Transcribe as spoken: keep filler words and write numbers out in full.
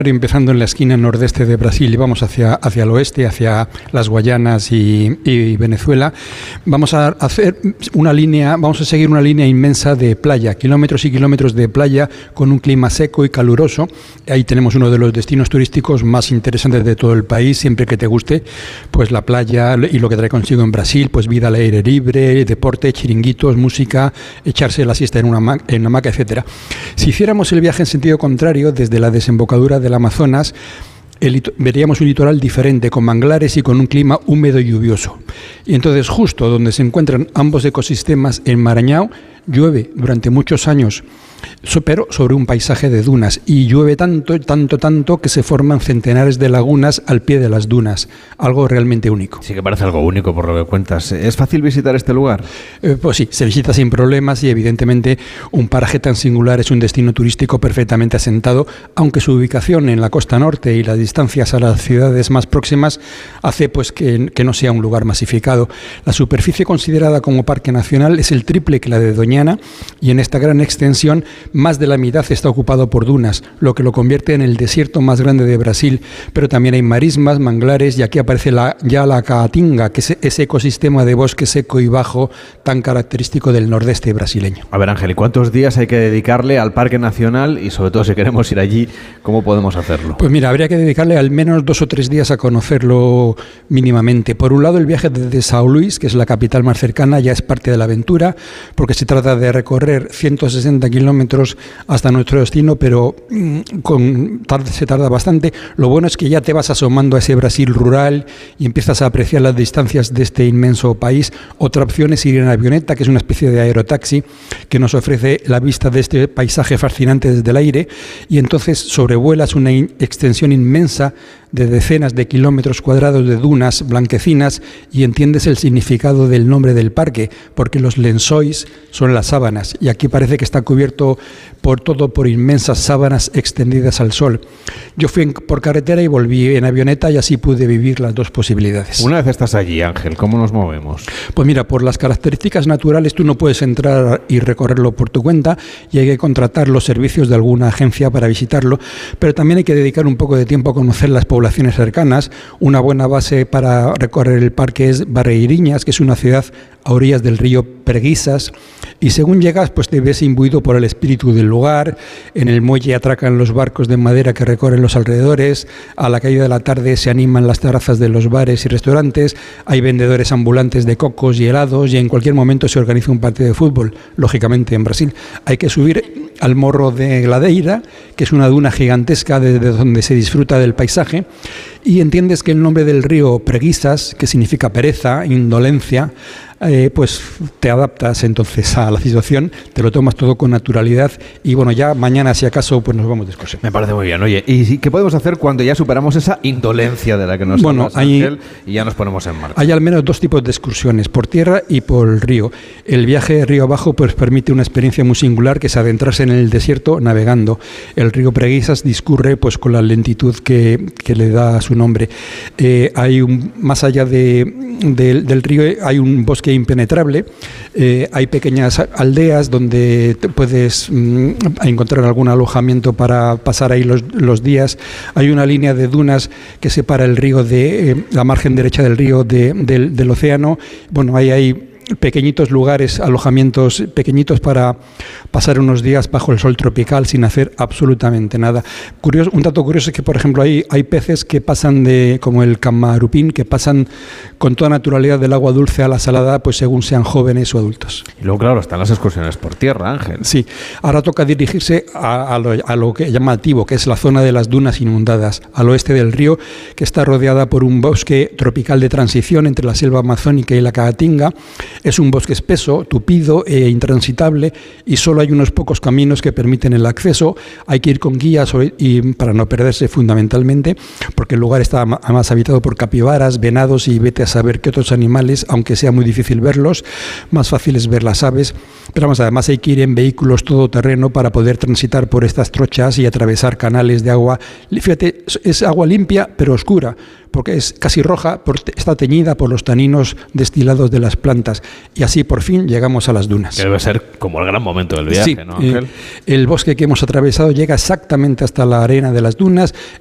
Empezando en la esquina nordeste de Brasil y vamos hacia, hacia el oeste, hacia las Guayanas y, y Venezuela, vamos a hacer una línea, vamos a seguir una línea inmensa de playa, kilómetros y kilómetros de playa con un clima seco y caluroso. Ahí tenemos uno de los destinos turísticos más interesantes de todo el país, siempre que te guste, pues la playa y lo que trae consigo en Brasil, pues vida al aire libre, deporte, chiringuitos, música, echarse la siesta en una, en una hamaca, etcétera. Si hiciéramos el viaje en sentido contrario, desde la desembocadura de del Amazonas, el, veríamos un litoral diferente, con manglares y con un clima húmedo y lluvioso. Y entonces, justo donde se encuentran ambos ecosistemas, en Maranhão, llueve durante muchos años, pero sobre un paisaje de dunas, y llueve tanto, tanto, tanto que se forman centenares de lagunas al pie de las dunas, algo realmente único. Sí que parece algo único por lo que cuentas. ¿Es fácil visitar este lugar? Eh, pues sí, se visita sin problemas y evidentemente un paraje tan singular es un destino turístico perfectamente asentado, aunque su ubicación en la costa norte y las distancias a las ciudades más próximas hace pues que, que no sea un lugar masificado. La superficie considerada como parque nacional es el triple que la de Doñana, y en esta gran extensión más de la mitad está ocupado por dunas, lo que lo convierte en el desierto más grande de Brasil, pero también hay marismas, manglares, y aquí aparece la, ya la caatinga, que es ese ecosistema de bosque seco y bajo tan característico del nordeste brasileño. A ver, Ángel, ¿y cuántos días hay que dedicarle al Parque Nacional? Y sobre todo, si queremos ir allí, ¿cómo podemos hacerlo? Pues mira, habría que dedicarle al menos dos o tres días a conocerlo mínimamente. Por un lado, el viaje desde São Luís, que es la capital más cercana, ya es parte de la aventura, porque se trata de recorrer ciento sesenta kilómetros hasta nuestro destino, pero mmm, con, tarde, se tarda bastante. Lo bueno es que ya te vas asomando a ese Brasil rural y empiezas a apreciar las distancias de este inmenso país. Otra opción es ir en avioneta, que es una especie de aerotaxi que nos ofrece la vista de este paisaje fascinante desde el aire, y entonces sobrevuelas una in- extensión inmensa de decenas de kilómetros cuadrados de dunas blanquecinas y entiendes el significado del nombre del parque, porque los lençóis son las sábanas, y aquí parece que está cubierto por todo por inmensas sábanas extendidas al sol. Yo fui en, por carretera y volví en avioneta, y así pude vivir las dos posibilidades. Una vez estás allí, Ángel, ¿cómo nos movemos? Pues mira, por las características naturales tú no puedes entrar y recorrerlo por tu cuenta, y hay que contratar los servicios de alguna agencia para visitarlo, pero también hay que dedicar un poco de tiempo a conocer las poblaciones cercanas. Una buena base para recorrer el parque es Barreirinhas, que es una ciudad a orillas del río Preguiças, y según llegas pues te ves imbuido por el espíritu del lugar. En el muelle atracan los barcos de madera que recorren los alrededores, a la caída de la tarde se animan las terrazas de los bares y restaurantes, hay vendedores ambulantes de cocos y helados, y en cualquier momento se organiza un partido de fútbol, lógicamente en Brasil. Hay que subir al Morro de Gladeira, que es una duna gigantesca desde donde se disfruta del paisaje, y entiendes que el nombre del río Preguiças, que significa pereza, indolencia, eh, pues te adaptas entonces a la situación, te lo tomas todo con naturalidad, y bueno, ya mañana si acaso pues nos vamos de excursión. Me parece muy bien. Oye, ¿y qué podemos hacer cuando ya superamos esa indolencia de la que nos bueno, hablas, hay, Ángel, y ya nos ponemos en marcha? Hay al menos dos tipos de excursiones, por tierra y por el río. El viaje río abajo pues permite una experiencia muy singular, que es adentrarse en el desierto navegando. El río Preguiças discurre pues con la lentitud que, que le da su nombre. Eh, hay un, más allá de, de, del río hay un bosque impenetrable, eh, hay pequeñas aldeas donde te puedes mm, encontrar algún alojamiento para pasar ahí los, los días. Hay una línea de dunas que separa el río de eh, la margen derecha del río de, del, del océano. Bueno, ahí hay pequeñitos lugares, alojamientos pequeñitos para pasar unos días bajo el sol tropical sin hacer absolutamente nada. Curioso, un dato curioso es que, por ejemplo, hay, hay peces que pasan de, como el camarupín, que pasan con toda naturalidad del agua dulce a la salada, pues según sean jóvenes o adultos. Y luego, claro, están las excursiones por tierra, Ángel. Sí, ahora toca dirigirse a, a, lo, a lo que llamativo, que es la zona de las dunas inundadas, al oeste del río, que está rodeada por un bosque tropical de transición entre la selva amazónica y la caatinga. Es un bosque espeso, tupido e intransitable, y solo hay unos pocos caminos que permiten el acceso. Hay que ir con guías y para no perderse fundamentalmente, porque el lugar está además habitado por capibaras, venados y vete a saber qué otros animales, aunque sea muy difícil verlos. Más fácil es ver las aves, pero vamos, además hay que ir en vehículos todoterreno para poder transitar por estas trochas y atravesar canales de agua. Fíjate, es agua limpia pero oscura, porque es casi roja, porque está teñida por los taninos destilados de las plantas. Y así por fin llegamos a las dunas. Que debe ser como el gran momento del viaje, sí, ¿no, Ángel? Eh, el bosque que hemos atravesado llega exactamente hasta la arena de las dunas.